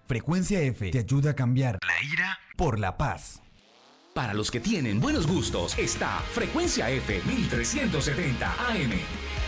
Frecuencia F te ayuda a cambiar la ira por la paz. Para los que tienen buenos gustos, está Frecuencia F 1370 AM.